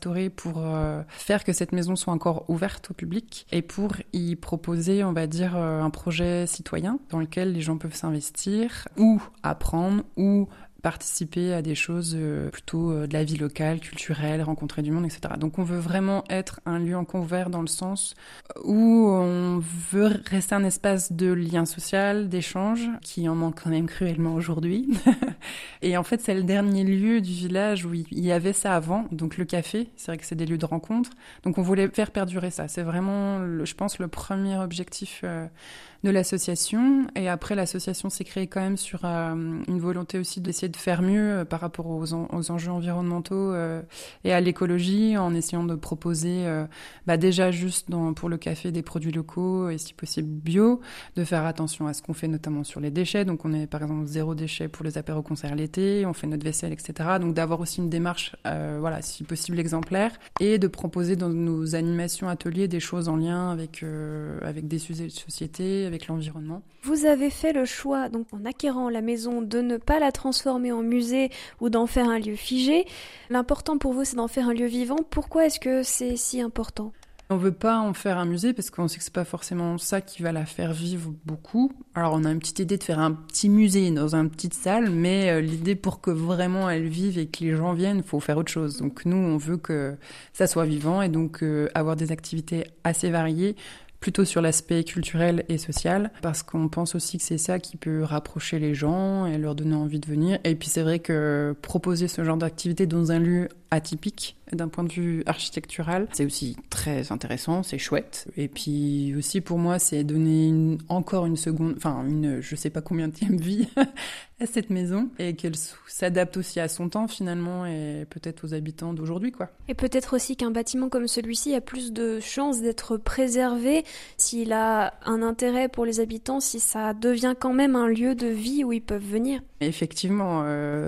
collaborer pour faire que cette maison soit encore ouverte au public et pour y proposer, on va dire, un projet citoyen dans lequel les gens peuvent s'investir ou apprendre ou participer à des choses plutôt de la vie locale, culturelle, rencontrer du monde, etc. Donc on veut vraiment être un lieu encore ouvert dans le sens où on veut rester un espace de lien social, d'échange, qui en manque quand même cruellement aujourd'hui. Et en fait, c'est le dernier lieu du village où il y avait ça avant, donc le café. C'est vrai que c'est des lieux de rencontre. Donc on voulait faire perdurer ça. C'est vraiment, je pense, le premier objectif de l'association. Et après, l'association s'est créée quand même sur une volonté aussi d'essayer de faire mieux par rapport aux enjeux environnementaux et à l'écologie, en essayant de proposer déjà juste pour le café des produits locaux et si possible bio, de faire attention à ce qu'on fait notamment sur les déchets. Donc on est par exemple 0 déchet pour les apéros-concerts l'été, on fait notre vaisselle, etc. Donc d'avoir aussi une démarche, si possible exemplaire, et de proposer dans nos animations ateliers des choses en lien avec des sujets de société, avec l'environnement. Vous avez fait le choix, donc en acquérant la maison, de ne pas la transformer en musée ou d'en faire un lieu figé. L'important pour vous, c'est d'en faire un lieu vivant. Pourquoi est-ce que c'est si important ? On veut pas en faire un musée parce qu'on sait que c'est pas forcément ça qui va la faire vivre beaucoup. Alors on a une petite idée de faire un petit musée dans une petite salle, mais l'idée pour que vraiment elle vive et que les gens viennent, faut faire autre chose. Donc nous, on veut que ça soit vivant et donc avoir des activités assez variées, plutôt sur l'aspect culturel et social, parce qu'on pense aussi que c'est ça qui peut rapprocher les gens et leur donner envie de venir. Et puis c'est vrai que proposer ce genre d'activité dans un lieu atypique d'un point de vue architectural, c'est aussi très intéressant, c'est chouette. Et puis aussi pour moi, c'est donner encore une seconde, je sais pas combien de vie à cette maison et qu'elle s'adapte aussi à son temps finalement et peut-être aux habitants d'aujourd'hui, quoi. Et peut-être aussi qu'un bâtiment comme celui-ci a plus de chances d'être préservé s'il a un intérêt pour les habitants, si ça devient quand même un lieu de vie où ils peuvent venir. Effectivement,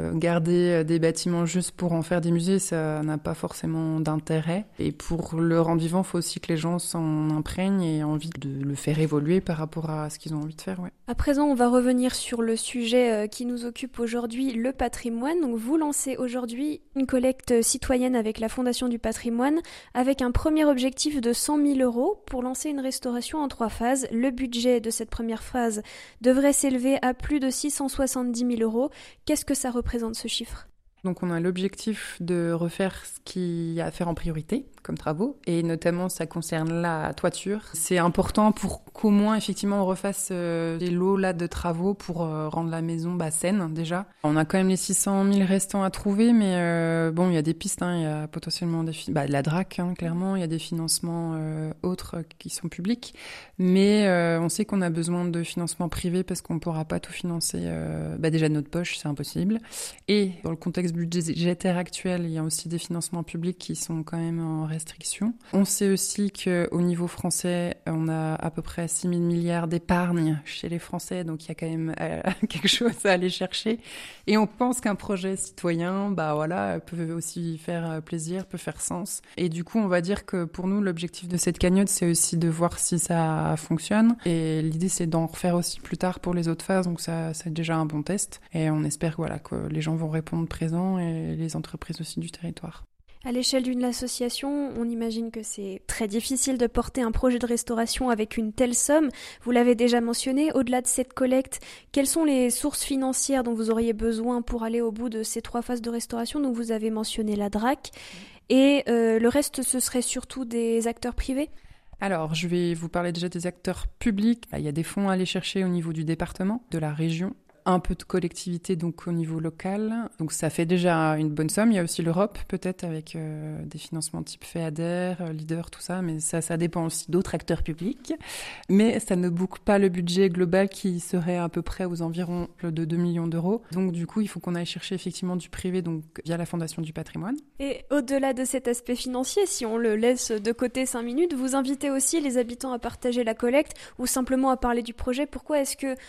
garder des bâtiments juste pour en faire des musées, ça n'a pas forcément d'intérêt. Et pour le rendre vivant, il faut aussi que les gens s'en imprègnent et aient envie de le faire évoluer par rapport à ce qu'ils ont envie de faire. Ouais. À présent, on va revenir sur le sujet qui nous occupe aujourd'hui, le patrimoine. Donc, vous lancez aujourd'hui une collecte citoyenne avec la Fondation du patrimoine, avec un premier objectif de 100 000 € pour lancer une restauration en 3 phases. Le budget de cette première phase devrait s'élever à plus de 670 000 €. Qu'est-ce que ça représente, ce chiffre ? Donc on a l'objectif de refaire ce qu'il y a à faire en priorité comme travaux et notamment ça concerne la toiture. C'est important pour qu'au moins effectivement on refasse des lots là de travaux pour rendre la maison saine déjà. On a quand même les 600 000 restants à trouver mais il y a des pistes, il y a potentiellement de la DRAC clairement, il y a des financements autres qui sont publics mais on sait qu'on a besoin de financements privés parce qu'on ne pourra pas tout financer déjà de notre poche, c'est impossible. Et dans le contexte budgétaire actuel, il y a aussi des financements publics qui sont quand même en restriction. On sait aussi qu'au niveau français, on a à peu près 6 000 milliards d'épargne chez les Français, donc il y a quand même quelque chose à aller chercher. Et on pense qu'un projet citoyen, peut aussi faire plaisir, peut faire sens. Et du coup, on va dire que pour nous, l'objectif de cette cagnotte, c'est aussi de voir si ça fonctionne. Et l'idée, c'est d'en refaire aussi plus tard pour les autres phases, donc ça, c'est déjà un bon test. Et on espère que les gens vont répondre présent et les entreprises aussi du territoire. À l'échelle d'une association, on imagine que c'est très difficile de porter un projet de restauration avec une telle somme. Vous l'avez déjà mentionné, au-delà de cette collecte, quelles sont les sources financières dont vous auriez besoin pour aller au bout de ces 3 phases de restauration? Donc vous avez mentionné la DRAC. Et le reste, ce serait surtout des acteurs privés? Alors, je vais vous parler déjà des acteurs publics. Il y a des fonds à aller chercher au niveau du département, de la région. Un peu de collectivité donc au niveau local. Donc ça fait déjà une bonne somme. Il y a aussi l'Europe peut-être avec des financements type FEADER, Leader, tout ça. Mais ça dépend aussi d'autres acteurs publics. Mais ça ne boucle pas le budget global qui serait à peu près aux environs de 2 millions d'euros. Donc du coup, il faut qu'on aille chercher effectivement du privé donc via la Fondation du patrimoine. Et au-delà de cet aspect financier, si on le laisse de côté 5 minutes, vous invitez aussi les habitants à partager la collecte ou simplement à parler du projet. Pourquoi est-ce que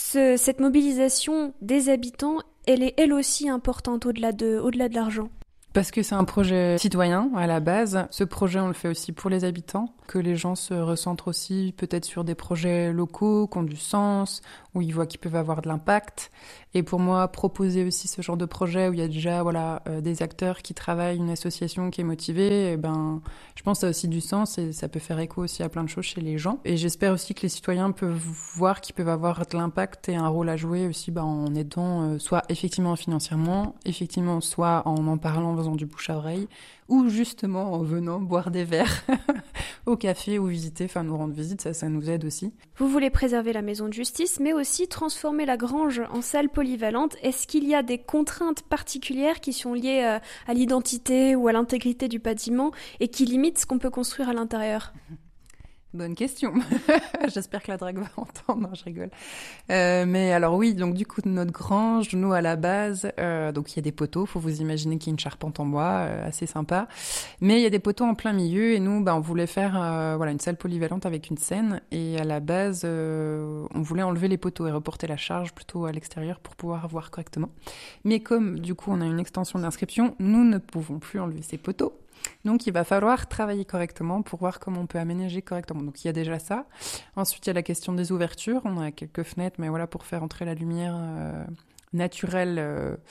cette mobilisation des habitants, elle est elle aussi importante au-delà de l'argent? Parce que c'est un projet citoyen à la base. Ce projet, on le fait aussi pour les habitants, que les gens se recentrent aussi peut-être sur des projets locaux qui ont du sens, où ils voient qu'ils peuvent avoir de l'impact. Et pour moi, proposer aussi ce genre de projet où il y a déjà des acteurs qui travaillent, une association qui est motivée, je pense que ça a aussi du sens et ça peut faire écho aussi à plein de choses chez les gens. Et j'espère aussi que les citoyens peuvent voir qu'ils peuvent avoir de l'impact et un rôle à jouer aussi en aidant, soit effectivement financièrement, effectivement soit en parlant, en faisant du bouche à oreille, ou justement en venant boire des verres au café ou visiter, nous rendre visite, ça nous aide aussi. Vous voulez préserver la maison de justice, mais aussi transformer la grange en salle polyvalente. Est-ce qu'il y a des contraintes particulières qui sont liées à l'identité ou à l'intégrité du bâtiment et qui limitent ce qu'on peut construire à l'intérieur ? Bonne question. J'espère que la drague va entendre. Non, je rigole. Mais alors oui, donc du coup, notre grange, nous à la base, donc il y a des poteaux. Faut vous imaginer qu'il y a une charpente en bois, assez sympa. Mais il y a des poteaux en plein milieu et nous, on voulait faire une salle polyvalente avec une scène. Et à la base, on voulait enlever les poteaux et reporter la charge plutôt à l'extérieur pour pouvoir voir correctement. Mais comme du coup, on a une extension d'inscription, nous ne pouvons plus enlever ces poteaux. Donc, il va falloir travailler correctement pour voir comment on peut aménager correctement. Donc, il y a déjà ça. Ensuite, il y a la question des ouvertures. On a quelques fenêtres, mais pour faire entrer la lumière naturelle,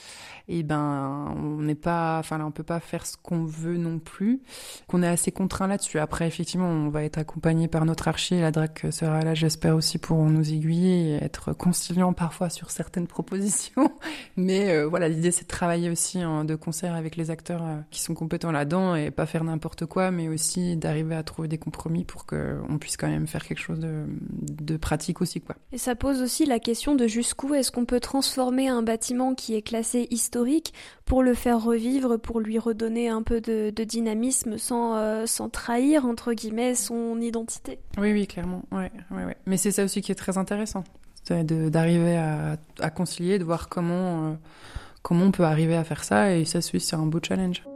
on n'est pas, on peut pas faire ce qu'on veut non plus. Qu'on est assez contraint là-dessus. Après, effectivement, on va être accompagné par notre archi. La DRAC sera là, j'espère aussi, pour nous aiguiller et être conciliant parfois sur certaines propositions. Mais l'idée, c'est de travailler aussi de concert avec les acteurs qui sont compétents là-dedans et pas faire n'importe quoi, mais aussi d'arriver à trouver des compromis pour qu'on puisse quand même faire quelque chose de pratique aussi, quoi. Et ça pose aussi la question de jusqu'où est-ce qu'on peut transformer un bâtiment qui est classé historique pour le faire revivre, pour lui redonner un peu de dynamisme sans trahir, entre guillemets, son identité. Oui, clairement. Ouais. Mais c'est ça aussi qui est très intéressant. C'est d'arriver à concilier, de voir comment on peut arriver à faire ça. Et ça, c'est un beau challenge.